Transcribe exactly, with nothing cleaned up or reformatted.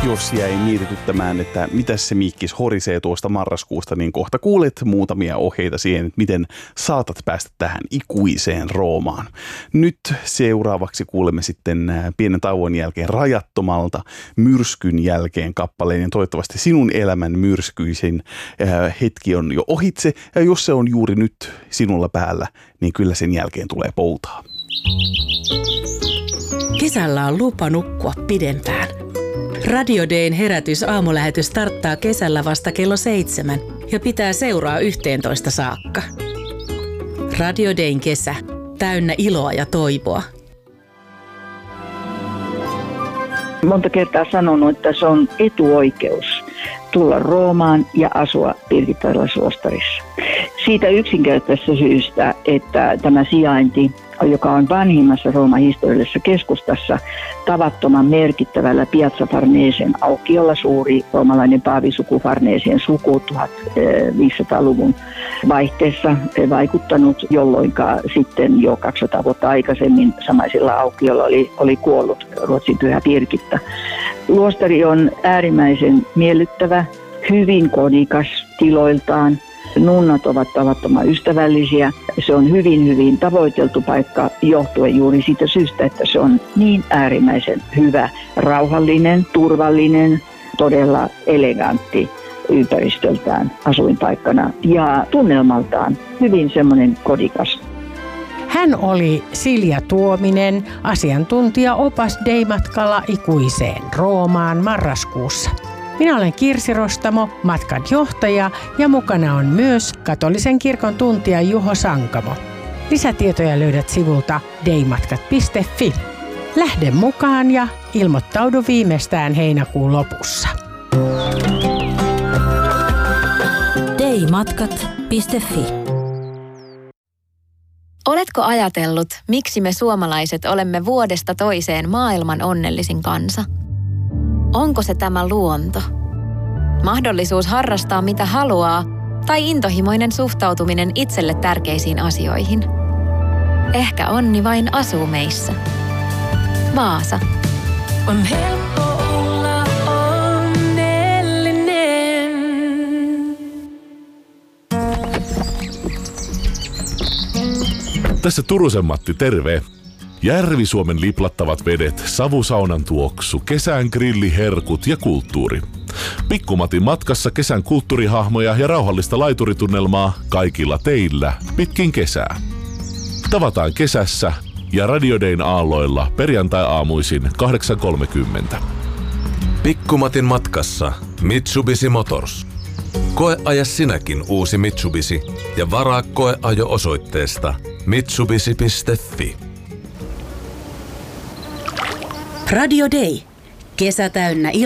Jos jäi mietityttämään, että mitä se miikkis horisee tuosta marraskuusta, niin kohta kuulet muutamia ohjeita siihen, että miten saatat päästä tähän ikuiseen Roomaan. Nyt seuraavaksi kuulemme sitten pienen tauon jälkeen Rajattomalta myrskyn jälkeen kappaleen. Ja toivottavasti sinun elämän myrskyisin hetki on jo ohitse. Ja jos se on juuri nyt sinulla päällä, niin kyllä sen jälkeen tulee poutaa. Kesällä on lupa nukkua pidempään. Radio Dayn herätys aamulähetys starttaa kesällä vasta kello seitsemän ja pitää seuraa yhteentoista saakka. Radio Dayn kesä, täynnä iloa ja toivoa. Monta kertaa sanonut, että se on etuoikeus tulla Roomaan ja asua Pirkittalaisluostarissa. Siitä yksinkertaisesta syystä, että tämä sijainti, joka on vanhimmassa Rooman historiallisessa keskustassa, tavattoman merkittävällä Piazza Farnesien aukiolla, suuri roomalainen paavisuku Farnesien suku tuhatviisisataaluvun vaihteessa vaikuttanut, jolloin sitten jo kaksisataa vuotta aikaisemmin samaisilla aukiolla oli, oli kuollut Ruotsin pyhä Birgitta. Luostari on äärimmäisen miellyttävä, hyvin kodikas tiloiltaan. Nunnat ovat tavattoman ystävällisiä. Se on hyvin, hyvin tavoiteltu paikka johtuen juuri siitä syystä, että se on niin äärimmäisen hyvä, rauhallinen, turvallinen, todella elegantti ympäristöltään asuinpaikkana ja tunnelmaltaan hyvin semmoinen kodikas. Hän oli Silja Tuominen, asiantuntija-opas Day-matkalla ikuiseen Roomaan marraskuussa. Minä olen Kirsi Rostamo, matkan johtaja, ja mukana on myös katolisen kirkon tuntija Juho Sankamo. Lisätietoja löydät sivulta daymatkat piste fi. Lähde mukaan ja ilmoittaudu viimeistään heinäkuun lopussa. daymatkat piste fi. Oletko ajatellut, miksi me suomalaiset olemme vuodesta toiseen maailman onnellisin kansa? Onko se tämä luonto? Mahdollisuus harrastaa mitä haluaa tai intohimoinen suhtautuminen itselle tärkeisiin asioihin? Ehkä onni vain asuu meissä. Vaasa. On helppo olla onnellinen. Tässä Turusen Matti, terve! Järvi-Suomen liplattavat vedet, savusaunan tuoksu, kesän grilliherkut ja kulttuuri. Pikkumatin matkassa kesän kulttuurihahmoja ja rauhallista laituritunnelmaa kaikilla teillä pitkin kesää. Tavataan kesässä ja Radio Dayn aalloilla perjantai-aamuisin kahdeksan kolmekymmentä. Pikkumatin matkassa Mitsubishi Motors. Koeaja sinäkin uusi Mitsubishi ja varaa koeajo osoitteesta mitsubishi piste fi. Radio Day. Kesä täynnä